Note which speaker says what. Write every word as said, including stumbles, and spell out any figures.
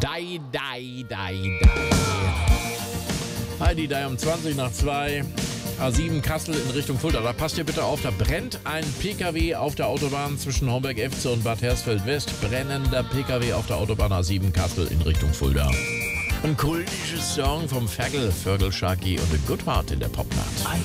Speaker 1: Dai, dai, dai, dai. Heidi, dai um zwanzig nach zwei. A sieben Kassel in Richtung Fulda. Da passt ihr bitte auf, da brennt ein P K W auf der Autobahn zwischen Homberg-Efze und Bad Hersfeld-West. Brennender P K W auf der Autobahn A sieben Kassel in Richtung Fulda. Ein kultisches Song vom Fergal, Fergal Sharkey und The Good Heart in der Popnacht.